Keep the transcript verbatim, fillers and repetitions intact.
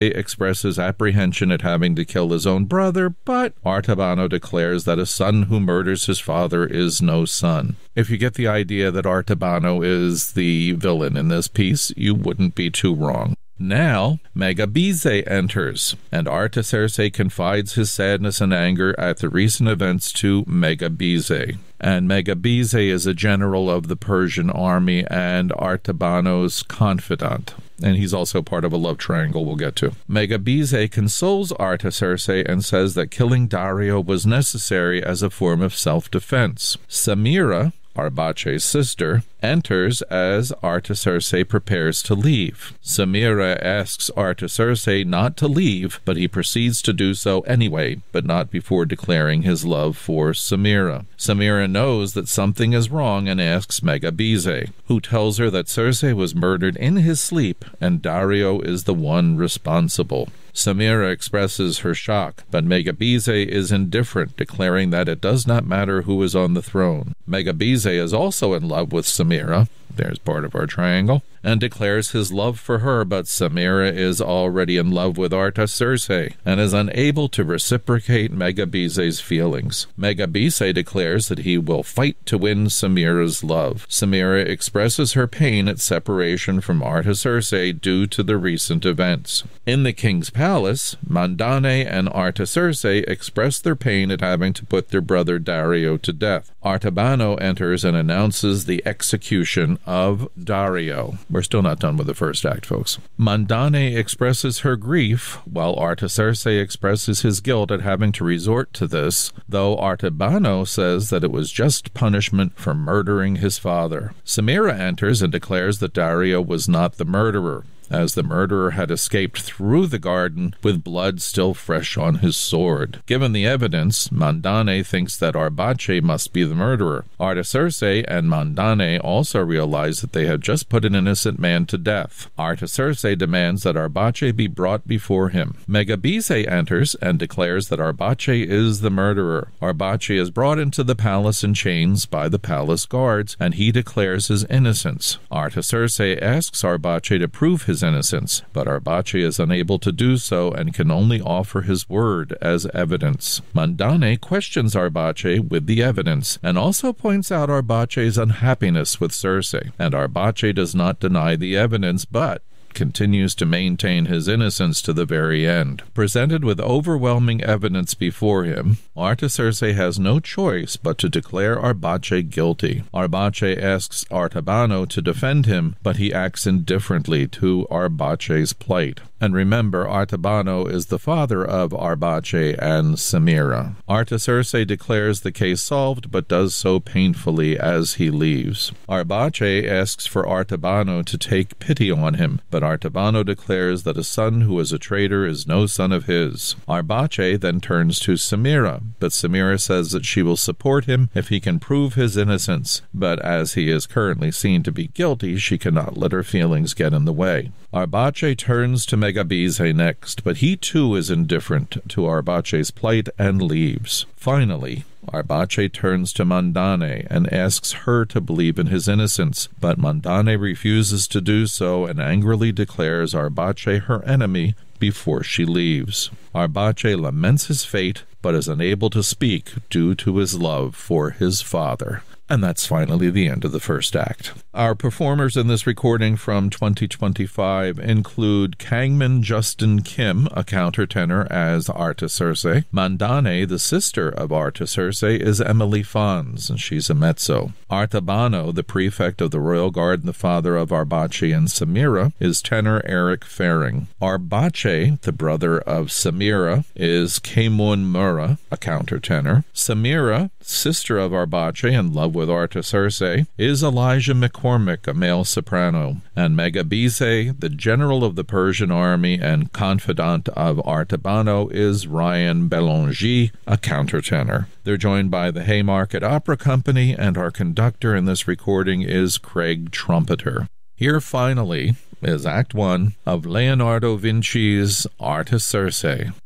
expresses apprehension at having to kill his own brother, but Artabano declares that a son who murders his father is no son. If you get the idea that Artabano is the villain in this piece, you wouldn't be too wrong. Now, Megabize enters, and Artaserse confides his sadness and anger at the recent events to Megabize. And Megabize is a general of the Persian army and Artabano's confidant. And he's also part of a love triangle we'll get to. Megabize consoles Artaserse and says that killing Dario was necessary as a form of self-defense. Samira, Arbace's sister, enters as Artaserse prepares to leave. Samira asks Artaserse not to leave, but he proceeds to do so anyway, but not before declaring his love for Samira. Samira knows that something is wrong and asks Megabize, who tells her that Circe was murdered in his sleep and Dario is the one responsible. Samira expresses her shock, but Megabize is indifferent, declaring that it does not matter who is on the throne. Megabize is also in love with Samira, there's part of our triangle, and declares his love for her, but Samira is already in love with Artaserse and is unable to reciprocate Megabize's feelings. Megabize declares that he will fight to win Samira's love. Samira expresses her pain at separation from Artaserse due to the recent events. In the king's palace, Mandane and Artaserse express their pain at having to put their brother Dario to death. Artabano enters and announces the execution of Dario. We're still not done with the first act, folks. Mandane expresses her grief, while Artaserse expresses his guilt at having to resort to this, though Artabano says that it was just punishment for murdering his father. Samira enters and declares that Dario was not the murderer, as the murderer had escaped through the garden with blood still fresh on his sword. Given the evidence, Mandane thinks that Arbace must be the murderer. Artaserse and Mandane also realize that they have just put an innocent man to death. Artaserse demands that Arbace be brought before him. Megabize enters and declares that Arbace is the murderer. Arbace is brought into the palace in chains by the palace guards, and he declares his innocence. Artaserse asks Arbace to prove his innocence, but Arbace is unable to do so and can only offer his word as evidence. Mandane questions Arbace with the evidence and also points out Arbace's unhappiness with Circe, and Arbace does not deny the evidence, but continues to maintain his innocence to the very end. Presented with overwhelming evidence before him, Artaserse has no choice but to declare Arbace guilty. Arbace asks Artabano to defend him, but he acts indifferently to Arbace's plight. And remember, Artabano is the father of Arbace and Samira. Artaserse declares the case solved, but does so painfully as he leaves. Arbace asks for Artabano to take pity on him, but Artabano declares that a son who is a traitor is no son of his. Arbace then turns to Samira, but Samira says that she will support him if he can prove his innocence, but as he is currently seen to be guilty, she cannot let her feelings get in the way. Arbace turns to Megabize next, but he too is indifferent to Arbace's plight and leaves. Finally, Arbace turns to Mandane and asks her to believe in his innocence, but Mandane refuses to do so and angrily declares Arbace her enemy before she leaves. Arbace laments his fate, but is unable to speak due to his love for his father. And that's finally the end of the first act. Our performers in this recording from twenty twenty-five include Kangman Justin Kim, a countertenor, as Artaserse. Mandane, the sister of Artaserse, is Emily Fons, and she's a mezzo. Artabano, the prefect of the Royal Guard and the father of Arbace and Samira, is tenor Eric Faring. Arbace, the brother of Samira, is Keimun Mura, a countertenor. Samira, sister of Arbace and love with Artaserse, is Elijah McCormick, a male soprano, and Megabize, the general of the Persian army and confidant of Artabano, is Ryan Belanger, a countertenor. They're joined by the Haymarket Opera Company, and our conductor in this recording is Craig Trumpeter. Here finally is Act One of Leonardo Vinci's Artaserse.